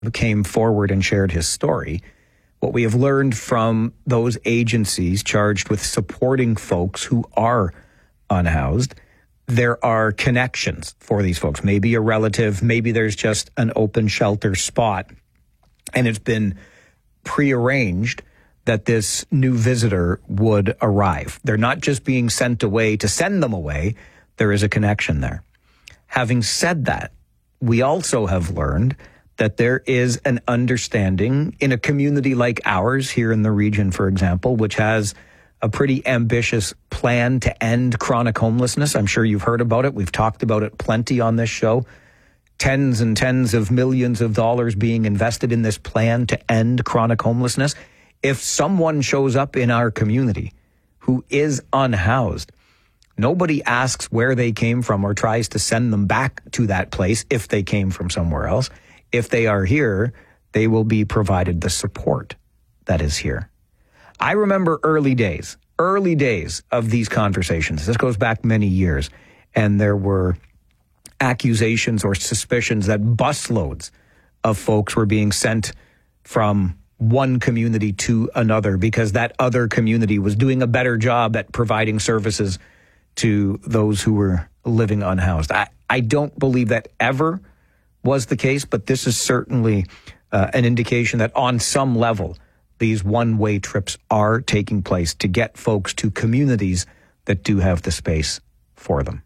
came forward and shared his story. What we have learned from those agencies charged with supporting folks who are unhoused, there are connections for these folks. Maybe a relative, maybe there's just an open shelter spot, and it's been prearranged that this new visitor would arrive. They're not just being sent away to send them away. There is a connection there. Having said that, we also have learned that there is an understanding in a community like ours here in the region, for example, which has a pretty ambitious plan to end chronic homelessness. I'm sure you've heard about it. We've talked about it plenty on this show. Tens and tens of millions of dollars being invested in this plan to end chronic homelessness. If someone shows up in our community who is unhoused, nobody asks where they came from or tries to send them back to that place if they came from somewhere else. If they are here, they will be provided the support that is here. I remember early days of these conversations. This goes back many years, and there were accusations or suspicions that busloads of folks were being sent from one community to another because that other community was doing a better job at providing services to those who were living unhoused. I don't believe that ever was the case, but this is certainly an indication that on some level, these one-way trips are taking place to get folks to communities that do have the space for them.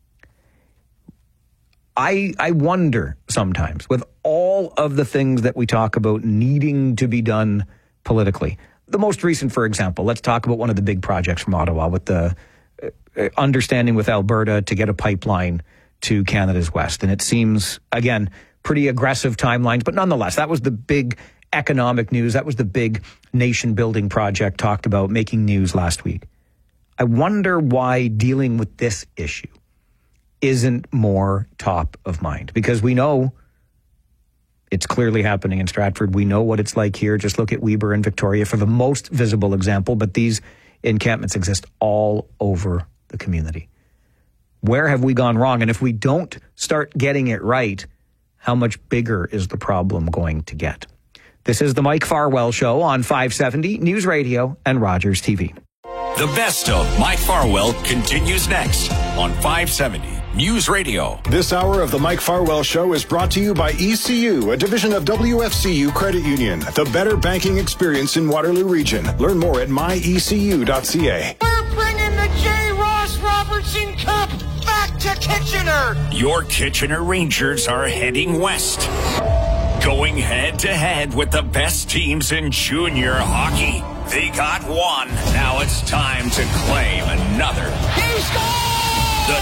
I wonder sometimes, with all of the things that we talk about needing to be done politically, the most recent, for example, let's talk about one of the big projects from Ottawa with the understanding with Alberta to get a pipeline to Canada's West. And it seems, again, pretty aggressive timelines, but nonetheless, that was the big economic news. That was the big nation-building project talked about making news last week. I wonder why dealing with this issue isn't more top of mind, because we know it's clearly happening in Stratford. We know what it's like here. Just look at Weber and Victoria for the most visible example, but these encampments exist all over the community. Where have we gone wrong? And if we don't start getting it right, how much bigger is the problem going to get? This is the Mike Farwell Show on 570 News Radio and Rogers TV. The best of Mike Farwell continues next on 570 News Radio. This hour of the Mike Farwell Show is brought to you by ECU, a division of WFCU Credit Union, the better banking experience in Waterloo Region. Learn more at myecu.ca. We're bringing the J. Ross Robertson Cup back to Kitchener. Your Kitchener Rangers are heading west, going head-to-head with the best teams in junior hockey. They got one. Now it's time to claim another. He scored! The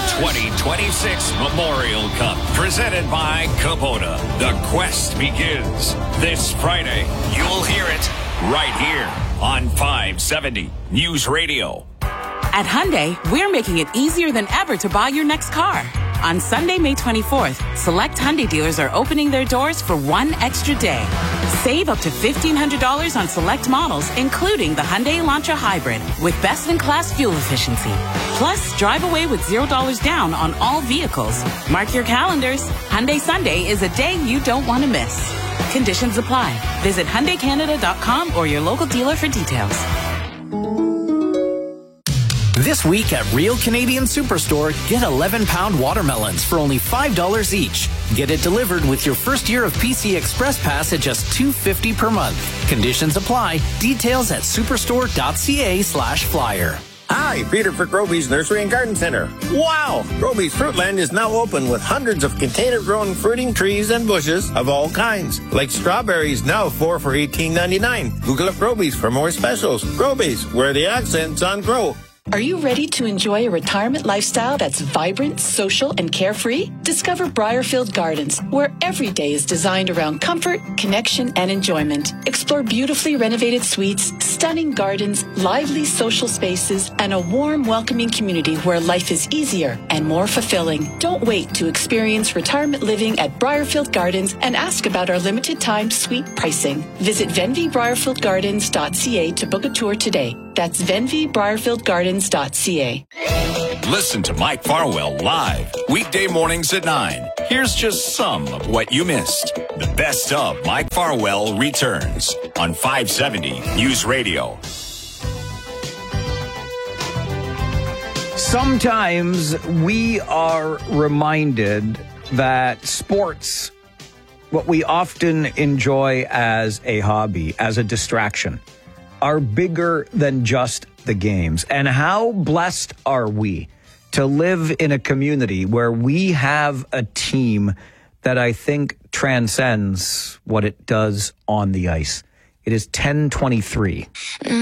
2026 Memorial Cup, presented by Kubota. The quest begins this Friday. You'll hear it right here on 570 News Radio. At Hyundai, we're making it easier than ever to buy your next car. On Sunday, May 24th, select Hyundai dealers are opening their doors for one extra day. Save up to $1,500 on select models, including the Hyundai Elantra Hybrid, with best-in-class fuel efficiency. Plus, drive away with $0 down on all vehicles. Mark your calendars. Hyundai Sunday is a day you don't want to miss. Conditions apply. Visit HyundaiCanada.com or your local dealer for details. This week at Real Canadian Superstore, get 11-pound watermelons for only $5 each. Get it delivered with your first year of PC Express Pass at just $2.50 per month. Conditions apply. Details at superstore.ca/flyer. Hi, Peter for Groby's Nursery and Garden Center. Wow! Groby's Fruitland is now open with hundreds of container-grown fruiting trees and bushes of all kinds. Like strawberries, now 4 for $18.99. Google up Groby's for more specials. Groby's, where the accent's on grow. Are you ready to enjoy a retirement lifestyle that's vibrant, social, and carefree? Discover Briarfield Gardens, where every day is designed around comfort, connection, and enjoyment. Explore beautifully renovated suites, stunning gardens, lively social spaces, and a warm, welcoming community where life is easier and more fulfilling. Don't wait to experience retirement living at Briarfield Gardens and ask about our limited time suite pricing. Visit venvibriarfieldgardens.ca to book a tour today. That's venvibriarfieldgardens.ca. Listen to Mike Farwell live weekday mornings at 9 Here's just some of what you missed. The best of Mike Farwell returns on 570 News Radio. Sometimes we are reminded that sports, what we often enjoy as a hobby, as a distraction, are bigger than just the games. And how blessed are we to live in a community where we have a team that I think transcends what it does on the ice. It is 10:23.